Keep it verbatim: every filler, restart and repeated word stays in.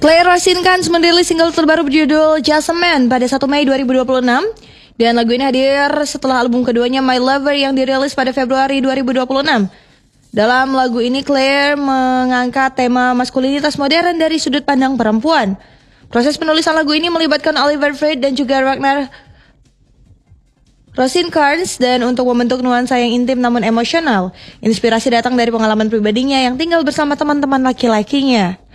Claire Rosinkans merilis single terbaru berjudul Just a Man pada satu Mei dua ribu dua puluh enam. Dan lagu ini hadir setelah album keduanya My Lover yang dirilis pada Februari dua ribu dua puluh enam. Dalam lagu ini Claire mengangkat tema maskulinitas modern dari sudut pandang perempuan. Proses penulisan lagu ini melibatkan Oliver Freed dan juga Ragnar Rosinkans, dan untuk membentuk nuansa yang intim namun emosional. Inspirasi datang dari pengalaman pribadinya yang tinggal bersama teman-teman laki-lakinya.